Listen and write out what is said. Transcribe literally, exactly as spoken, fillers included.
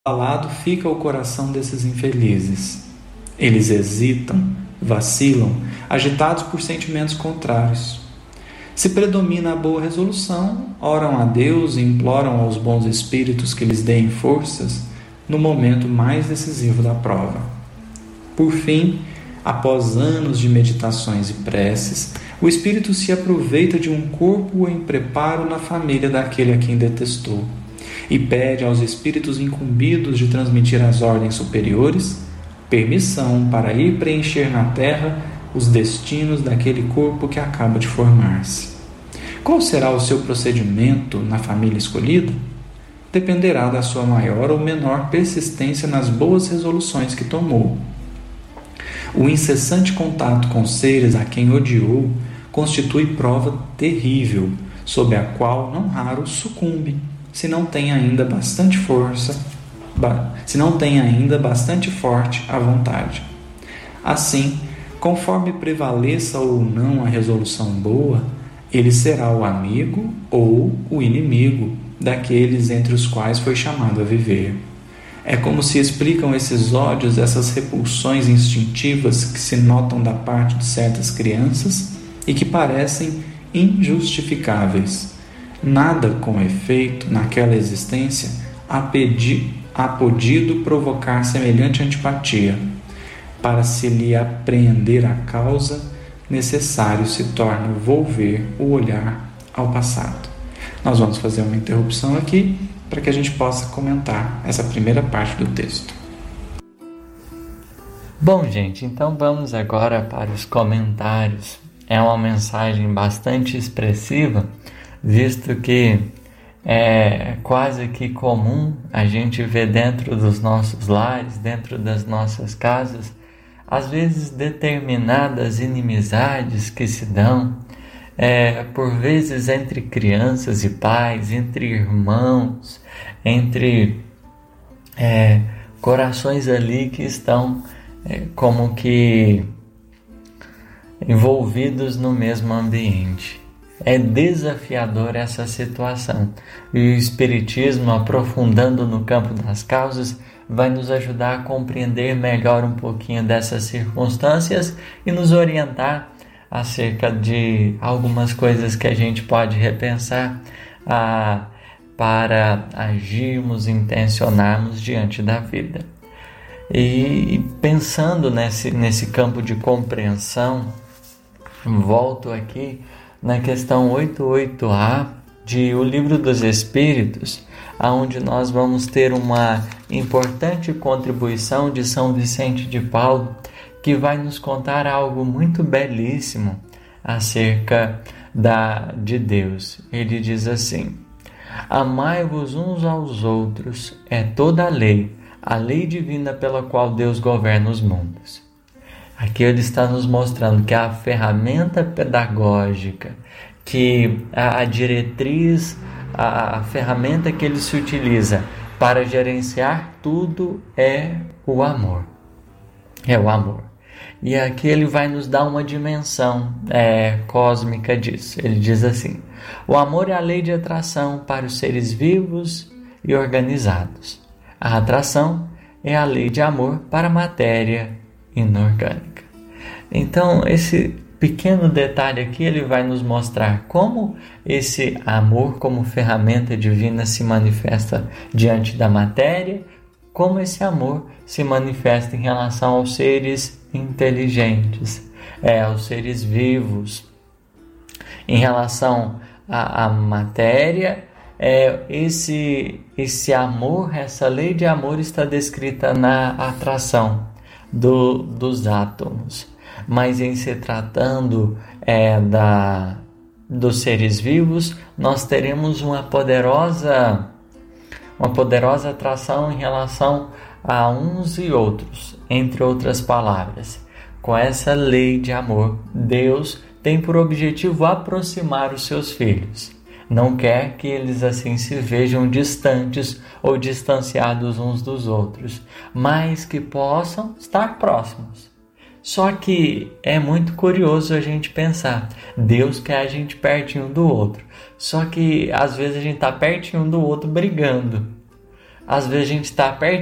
abalado fica o coração desses infelizes. Eles hesitam, vacilam, agitados por sentimentos contrários. Se predomina a boa resolução, oram a Deus e imploram aos bons espíritos que lhes deem forças no momento mais decisivo da prova. Por fim, após anos de meditações e preces, o espírito se aproveita de um corpo em preparo na família daquele a quem detestou e pede aos espíritos incumbidos de transmitir às ordens superiores permissão para ir preencher na terra os destinos daquele corpo que acaba de formar-se. Qual será o seu procedimento na família escolhida? Dependerá da sua maior ou menor persistência nas boas resoluções que tomou. O incessante contato com seres a quem odiou constitui prova terrível, sob a qual não raro sucumbe, se não tem ainda bastante força, se não tem ainda bastante forte a vontade. Assim, conforme prevaleça ou não a resolução boa, ele será o amigo ou o inimigo daqueles entre os quais foi chamado a viver. É como se explicam esses ódios, essas repulsões instintivas que se notam da parte de certas crianças e que parecem injustificáveis. Nada, com efeito, naquela existência há, pedi, há podido provocar semelhante antipatia. Para se lhe apreender a causa, necessário se torna volver o olhar ao passado. Nós vamos fazer uma interrupção aqui para que a gente possa comentar essa primeira parte do texto. Bom, gente, então vamos agora para os comentários. É uma mensagem bastante expressiva, visto que é quase que comum a gente ver dentro dos nossos lares, dentro das nossas casas, às vezes determinadas inimizades que se dão, é, por vezes entre crianças e pais, entre irmãos, entre é, corações ali que estão é, como que envolvidos no mesmo ambiente. É desafiador essa situação. E o Espiritismo, aprofundando no campo das causas, vai nos ajudar a compreender melhor um pouquinho dessas circunstâncias e nos orientar acerca de algumas coisas que a gente pode repensar ah, para agirmos, intencionarmos diante da vida. E pensando nesse, nesse campo de compreensão, volto aqui na questão oitenta e oito A de O Livro dos Espíritos, onde nós vamos ter uma importante contribuição de São Vicente de Paulo, que vai nos contar algo muito belíssimo acerca da, de Deus. Ele diz assim: amai-vos uns aos outros é toda a lei, a lei divina pela qual Deus governa os mundos. Aqui ele está nos mostrando que a ferramenta pedagógica, que a, a diretriz, a, a ferramenta que ele se utiliza para gerenciar tudo é o amor. É o amor. E aqui ele vai nos dar uma dimensão é, cósmica disso. Ele diz assim: o amor é a lei de atração para os seres vivos e organizados. A atração é a lei de amor para a matéria inorgânica. Então, esse pequeno detalhe aqui, ele vai nos mostrar como esse amor como ferramenta divina se manifesta diante da matéria, como esse amor se manifesta em relação aos seres inteligentes, é, aos seres vivos. Em relação à, à matéria, é, esse, esse amor, essa lei de amor está descrita na atração do, dos átomos. Mas em se tratando é, da, dos seres vivos, nós teremos uma poderosa, uma poderosa atração em relação a uns e outros. Entre outras palavras, com essa lei de amor, Deus tem por objetivo aproximar os seus filhos. Não quer que eles assim se vejam distantes ou distanciados uns dos outros, mas que possam estar próximos. Só que é muito curioso a gente pensar, Deus quer a gente pertinho do outro, só que às vezes a gente está pertinho do outro brigando. às vezes a gente está perto